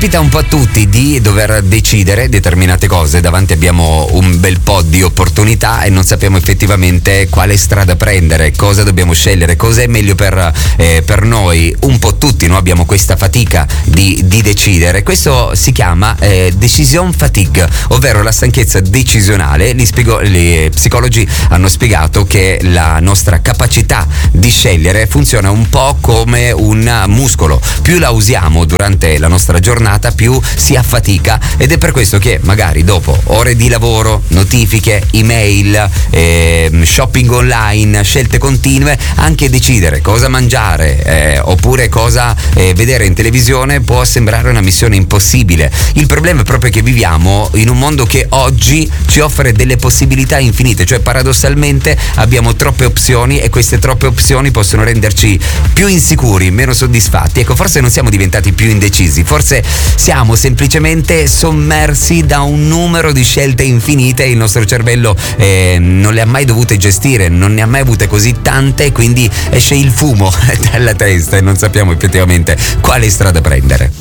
Capita un po' a tutti di dover decidere determinate cose, davanti abbiamo un bel po' di opportunità e non sappiamo effettivamente quale strada prendere, cosa dobbiamo scegliere, cosa è meglio per noi. Un po' tutti noi abbiamo questa fatica di decidere. Questo si chiama decision fatigue, ovvero la stanchezza decisionale. Gli psicologi hanno spiegato che la nostra capacità di scegliere funziona un po' come un muscolo: più la usiamo durante la nostra giornata, più si affatica, ed è per questo che magari dopo ore di lavoro, notifiche, email, shopping online, scelte continue, anche decidere cosa mangiare oppure cosa vedere in televisione può sembrare una missione impossibile. Il problema è proprio che viviamo in un mondo che oggi ci offre delle possibilità infinite, cioè paradossalmente abbiamo troppe opzioni e queste troppe opzioni possono renderci più insicuri, meno soddisfatti. Ecco, forse non siamo diventati più indecisi, forse siamo semplicemente sommersi da un numero di scelte infinite e il nostro cervello non le ha mai dovute gestire, non ne ha mai avute così tante, quindi esce il fumo dalla testa e non sappiamo effettivamente quale strada prendere.